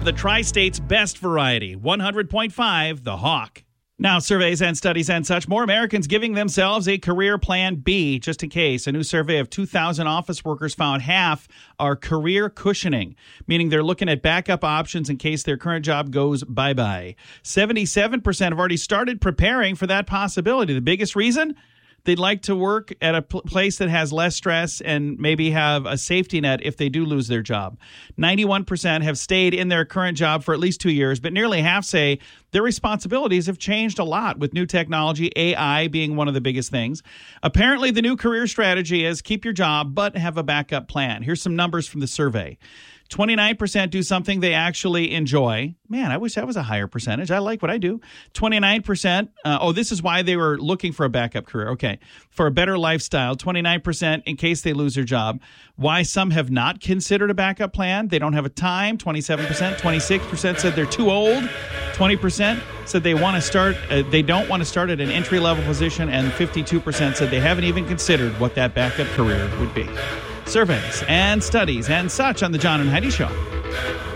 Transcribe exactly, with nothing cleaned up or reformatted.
The Tri-State's best variety, one hundred point five, The Hawk. Now, surveys and studies and such, more Americans giving themselves a career plan B, just in case. A new survey of two thousand office workers found half are career cushioning, meaning they're looking at backup options in case their current job goes bye-bye. seventy-seven percent have already started preparing for that possibility. The biggest reason? They'd like to work at a pl- place that has less stress and maybe have a safety net if they do lose their job. ninety-one percent have stayed in their current job for at least two years, but nearly half say their responsibilities have changed a lot with new technology, A I being one of the biggest things. Apparently, the new career strategy is keep your job, but have a backup plan. Here's some numbers from the survey. twenty-nine percent do something they actually enjoy. Man, I wish that was a higher percentage. I like what I do. twenty-nine percent. Uh, oh, this is why they were looking for a backup career. Okay. For a better lifestyle. twenty-nine percent in case they lose their job. Why some have not considered a backup plan. They don't have a time. twenty-seven percent. twenty-six percent said they're too old. twenty percent said they want to start. Uh, they don't want to start at an entry-level position. And fifty-two percent said they haven't even considered what that backup career would be. Surveys and studies and such on the John and Heidi Show.